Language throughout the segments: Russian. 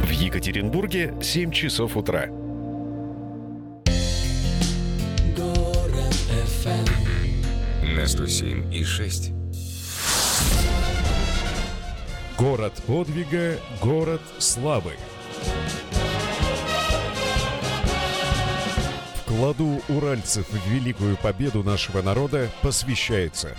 В Екатеринбурге 7 часов утра. Город FM на 107,6. Город подвига, город славы. Вкладу уральцев в великую победу нашего народа посвящается.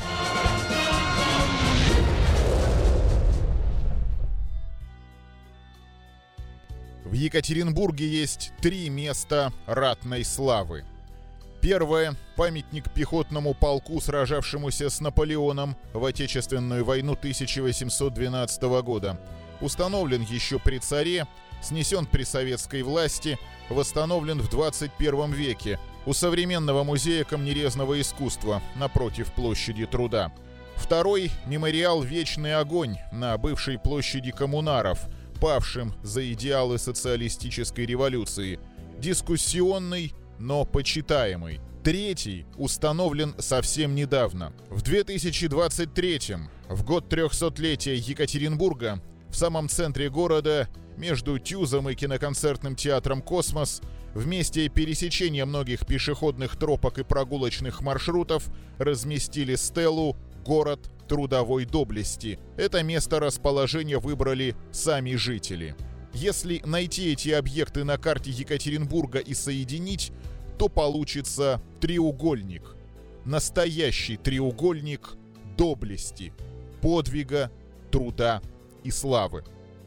В Екатеринбурге есть 3 места ратной славы. Первое – памятник пехотному полку, сражавшемуся с Наполеоном в Отечественную войну 1812 года. Установлен еще при царе, снесен при советской власти, восстановлен в 21 веке у современного музея камнерезного искусства напротив площади Труда. Второй – мемориал «Вечный огонь» на бывшей площади Коммунаров, павшим за идеалы социалистической революции. Дискуссионный, но почитаемый. Третий установлен совсем недавно. В 2023-м, в год 300-летия Екатеринбурга, в самом центре города, между Тюзом и киноконцертным театром «Космос», в месте пересечения многих пешеходных тропок и прогулочных маршрутов разместили стелу «Город трудовой доблести». Это место расположения выбрали сами жители. Если найти эти объекты на карте Екатеринбурга и соединить, то получится треугольник. Настоящий треугольник доблести, подвига, труда и славы.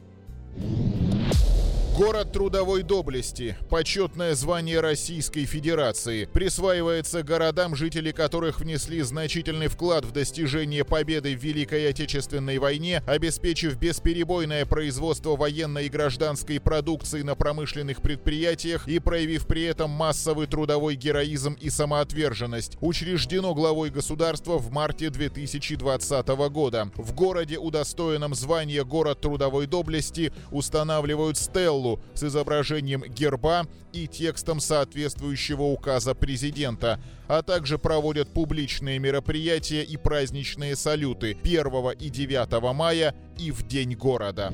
Город трудовой доблести – почетное звание Российской Федерации. Присваивается городам, жители которых внесли значительный вклад в достижение победы в Великой Отечественной войне, обеспечив бесперебойное производство военной и гражданской продукции на промышленных предприятиях и проявив при этом массовый трудовой героизм и самоотверженность. Учреждено главой государства в марте 2020 года. В городе, удостоенном звания «Город трудовой доблести», устанавливают стеллу с изображением герба и текстом соответствующего указа президента, а также проводят публичные мероприятия и праздничные салюты 1 и 9 мая и в День города.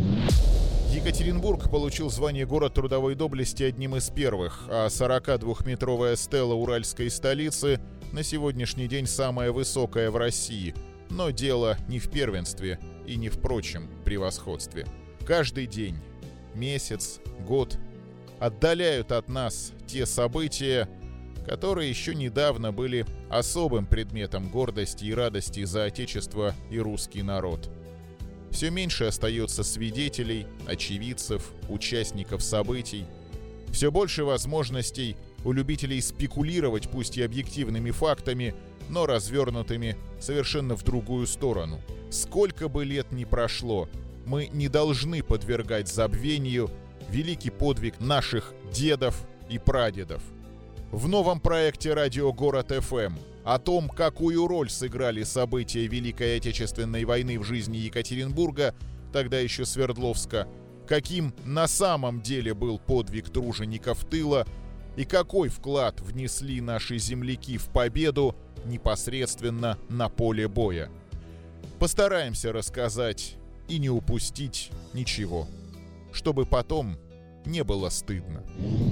Екатеринбург получил звание «Город трудовой доблести» одним из первых, а 42-метровая стела уральской столицы на сегодняшний день самая высокая в России. Но дело не в первенстве и не в прочем превосходстве. Каждый день, месяц, год отдаляют от нас те события, которые еще недавно были особым предметом гордости и радости за Отечество и русский народ. Все меньше остается свидетелей, очевидцев, участников событий. Все больше возможностей у любителей спекулировать, пусть и объективными фактами, но развернутыми совершенно в другую сторону. Сколько бы лет ни прошло, мы не должны подвергать забвению великий подвиг наших дедов и прадедов. В новом проекте «Радио Город ФМ» о том, какую роль сыграли события Великой Отечественной войны в жизни Екатеринбурга, тогда еще Свердловска, каким на самом деле был подвиг тружеников тыла и какой вклад внесли наши земляки в победу непосредственно на поле боя. Постараемся рассказать и не упустить ничего, чтобы потом не было стыдно.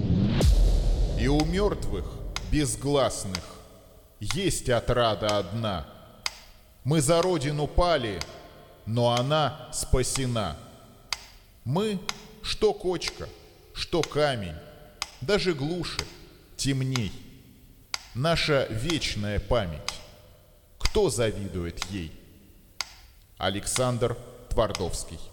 И у мертвых, безгласных, есть отрада одна. Мы за Родину пали, но она спасена. Мы, что кочка, что камень, даже глуше, темней. Наша вечная память. Кто завидует ей? Александр Твардовский.